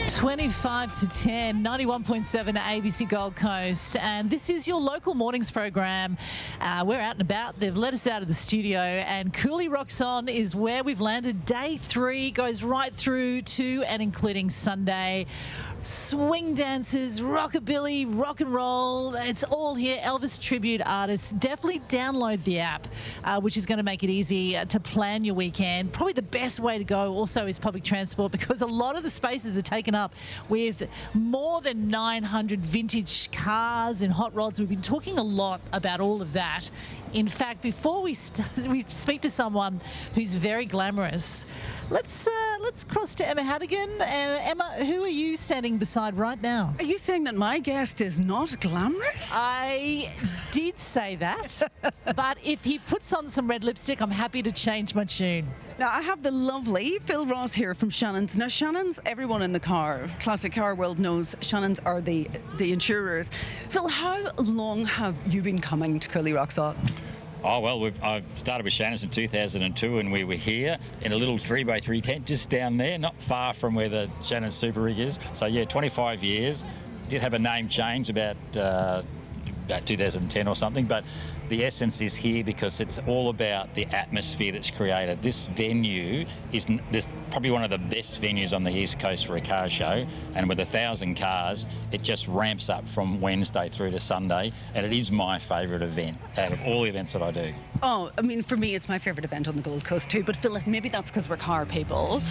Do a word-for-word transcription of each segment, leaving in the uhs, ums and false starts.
twenty-five to ten, ninety-one point seven A B C Gold Coast. And this is your local mornings program. Uh, we're out and about. They've let us out of the studio, and Cooley Rocks On is where we've landed. Day three goes right through to and including Sunday. Swing dances, rockabilly, rock and roll. It's all here. Elvis tribute artists. Definitely download the app, uh, which is going to make it easy uh, to plan your weekend. Probably the best way to go also is public transport, because a lot of the spaces are taken up with more than nine hundred vintage cars and hot rods. We've been talking a lot about all of that. In fact, before we st- we speak to someone who's very glamorous, let's uh, let's cross to Emma Hannigan. And Emma, who are you standing beside right now? Are you saying that my guest is not glamorous? I did say that, but if he puts on some red lipstick, I'm happy to change my tune. Now, I have the lovely Phil Ross here from Shannons. Now, Shannons, everyone in the car, classic car world knows Shannons are the, the insurers. Phil, how long have you been coming to Cooley Rocks On? Oh, well, we've, I've started with Shannons in two thousand two, and we were here in a little three by three tent just down there, not far from where the Shannons Super Rig is. So, yeah, twenty-five years. Did have a name change about... Uh, about two thousand ten or something, but the essence is here because it's all about the atmosphere that's created. This venue is this probably one of the best venues on the East Coast for a car show, and with a thousand cars, it just ramps up from Wednesday through to Sunday, and it is my favourite event out of all the events that I do. Oh, I mean, for me, it's my favourite event on the Gold Coast too, but Phil, maybe that's because we're car people.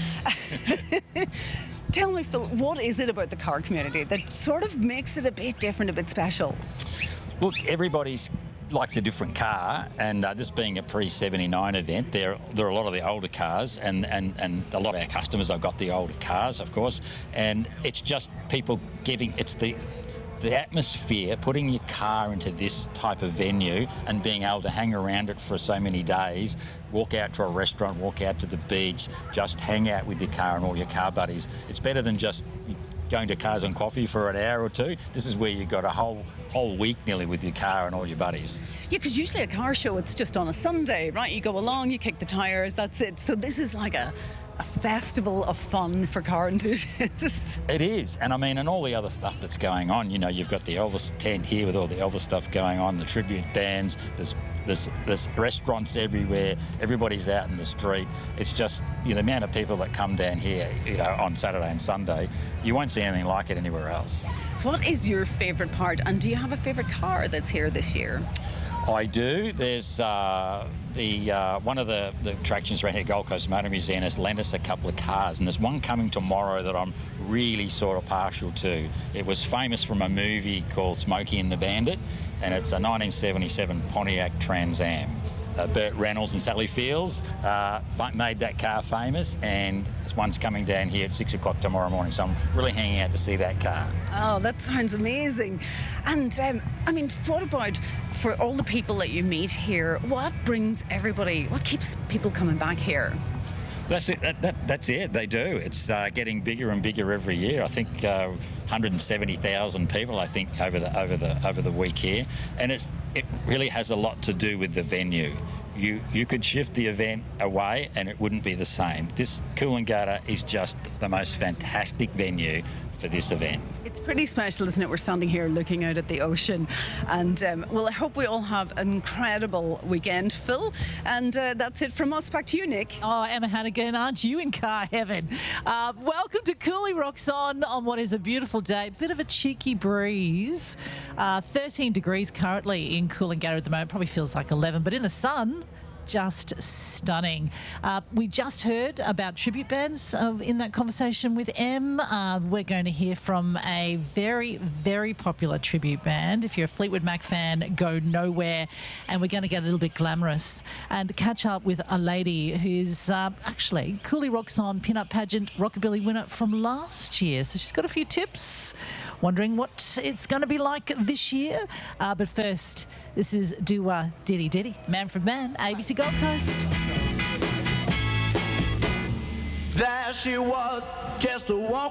Tell me, Phil, what is it about the car community that sort of makes it a bit different, a bit special? Look, everybody likes a different car, and uh, this being a pre seventy-nine event, there, there are a lot of the older cars, and, and, and a lot of our customers have got the older cars, of course, and it's just people giving, it's the the atmosphere, putting your car into this type of venue and being able to hang around it for so many days, walk out to a restaurant, walk out to the beach, just hang out with your car and all your car buddies. It's better than just going to Cars and Coffee for an hour or two. This is where you've got a whole whole week nearly with your car and all your buddies. Yeah, because usually a car show, it's just on a Sunday, right? You go along, you kick the tyres, that's it. So this is like a, a festival of fun for car enthusiasts. It is, and I mean, and all the other stuff that's going on. You know, you've got the Elvis tent here with all the Elvis stuff going on, the tribute bands, there's There's, there's restaurants everywhere. Everybody's out in the street. It's just, you know, the amount of people that come down here, you know, on Saturday and Sunday, you won't see anything like it anywhere else. What is your favourite part, and do you have a favourite car that's here this year? I do. There's uh, the uh, one of the, the attractions around here, Gold Coast Motor Museum, has lent us a couple of cars, and there's one coming tomorrow that I'm really sort of partial to. It was famous from a movie called Smokey and the Bandit, and it's a nineteen seventy-seven Pontiac Trans Am. Uh, Burt Reynolds and Sally Fields uh, made that car famous, and one's coming down here at six o'clock tomorrow morning, so I'm really hanging out to see that car. Oh, that sounds amazing. And, um, I mean, what about for all the people that you meet here, what brings everybody, what keeps people coming back here? That's it. That, that, that's it. They do. It's uh, getting bigger and bigger every year. I think uh, one hundred seventy thousand people. I think over the over the over the week here, and it's it really has a lot to do with the venue. You you could shift the event away, and it wouldn't be the same. This Coolangatta is just the most fantastic venue for this event. It's pretty special, isn't it? We're standing here looking out at the ocean, and um, well, I hope we all have an incredible weekend, Phil. And uh, that's it from us. Back to you, Nick. Oh, Emma Hannigan, aren't you in car heaven? Uh, welcome to Cooley Rocks On on what is a beautiful day. Bit of a cheeky breeze. Uh, thirteen degrees currently in Coolangatta at the moment. Probably feels like eleven, but in the sun, just stunning. Uh, we just heard about tribute bands uh, in that conversation with Em. Uh, we're going to hear from a very, very popular tribute band. If you're a Fleetwood Mac fan, go nowhere. And we're going to get a little bit glamorous and catch up with a lady who's uh, actually Cooley Rocks On Pin-Up Pageant Rockabilly winner from last year. So she's got a few tips. Wondering what it's going to be like this year. Uh, but first, this is Dua Diddy Diddy, Manfred Mann, A B C Gold Coast. There she was, just a walk.